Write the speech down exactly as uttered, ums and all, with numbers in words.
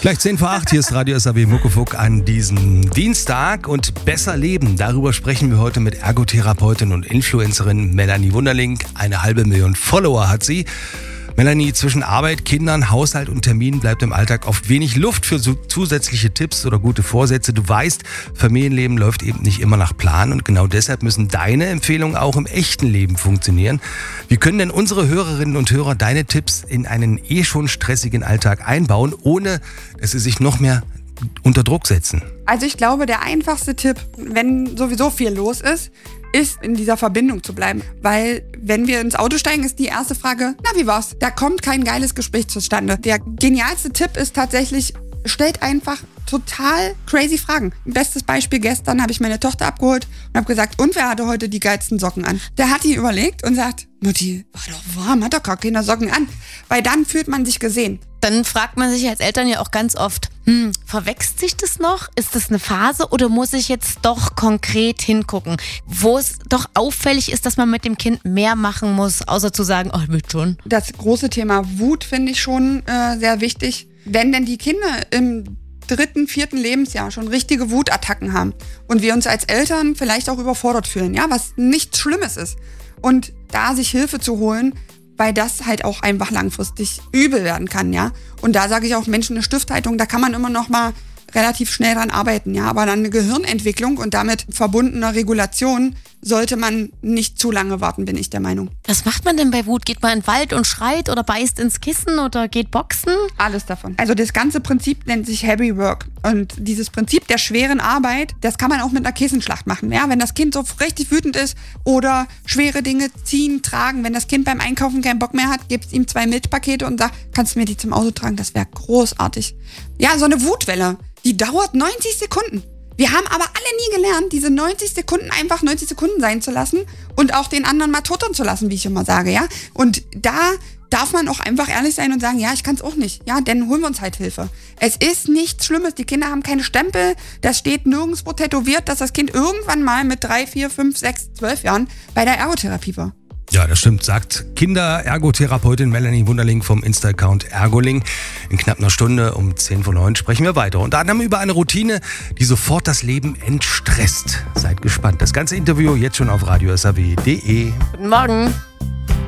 Gleich zehn vor acht, hier ist Radio S A W Muckefuck an diesem Dienstag und besser leben. Darüber sprechen wir heute mit Ergotherapeutin und Influencerin Melanie Wunderling. Eine halbe Million Follower hat sie. Melanie, zwischen Arbeit, Kindern, Haushalt und Terminen bleibt im Alltag oft wenig Luft für so zusätzliche Tipps oder gute Vorsätze. Du weißt, Familienleben läuft eben nicht immer nach Plan und genau deshalb müssen deine Empfehlungen auch im echten Leben funktionieren. Wie können denn unsere Hörerinnen und Hörer deine Tipps in einen eh schon stressigen Alltag einbauen, ohne dass sie sich noch mehr unter Druck setzen? Also ich glaube, der einfachste Tipp, wenn sowieso viel los ist, ist in dieser Verbindung zu bleiben. Weil wenn wir ins Auto steigen, ist die erste Frage, na wie war's? Da kommt kein geiles Gespräch zustande. Der genialste Tipp ist tatsächlich, stellt einfach total crazy Fragen. Bestes Beispiel, gestern habe ich meine Tochter abgeholt und habe gesagt, und wer hatte heute die geilsten Socken an? Der hat die überlegt und sagt, Mutti, war doch warm, hat doch gar keine Socken an. Weil dann fühlt man sich gesehen. Dann fragt man sich als Eltern ja auch ganz oft, hm, verwechselt sich das noch? Ist das eine Phase oder muss ich jetzt doch konkret hingucken? Wo es doch auffällig ist, dass man mit dem Kind mehr machen muss, außer zu sagen, oh, ich will schon. Das große Thema Wut finde ich schon äh, sehr wichtig. Wenn denn die Kinder im dritten, vierten Lebensjahr schon richtige Wutattacken haben und wir uns als Eltern vielleicht auch überfordert fühlen, ja, was nichts Schlimmes ist. Und da sich Hilfe zu holen, weil das halt auch einfach langfristig übel werden kann, ja. Und da sage ich auch, Menschen, eine Stifthaltung, da kann man immer noch mal relativ schnell dran arbeiten, ja. Aber dann eine Gehirnentwicklung und damit verbundener Regulation sollte man nicht zu lange warten, bin ich der Meinung. Was macht man denn bei Wut? Geht man in den Wald und schreit oder beißt ins Kissen oder geht boxen? Alles davon. Also das ganze Prinzip nennt sich Heavy Work. Und dieses Prinzip der schweren Arbeit, das kann man auch mit einer Kissenschlacht machen. Ja, wenn das Kind so richtig wütend ist oder schwere Dinge ziehen, tragen. Wenn das Kind beim Einkaufen keinen Bock mehr hat, gibt es ihm zwei Milchpakete und sagt, kannst du mir die zum Auto tragen? Das wäre großartig. Ja, so eine Wutwelle, die dauert neunzig Sekunden. Wir haben aber alle nie gelernt, diese neunzig Sekunden einfach neunzig Sekunden sein zu lassen und auch den anderen mal tuttern zu lassen, wie ich immer sage, ja. Und da darf man auch einfach ehrlich sein und sagen, ja, ich kann es auch nicht, ja, dann holen wir uns halt Hilfe. Es ist nichts Schlimmes, die Kinder haben keine Stempel, das steht nirgendwo tätowiert, dass das Kind irgendwann mal mit drei, vier, fünf, sechs, zwölf Jahren bei der Ergotherapie war. Ja, das stimmt, sagt Kinder-Ergotherapeutin Melanie Wunderling vom Insta-Account Ergoling. In knapp einer Stunde um zehn vor neun sprechen wir weiter. Unter anderem über eine Routine, die sofort das Leben entstresst. Seid gespannt. Das ganze Interview jetzt schon auf radio s a w punkt d e. Guten Morgen.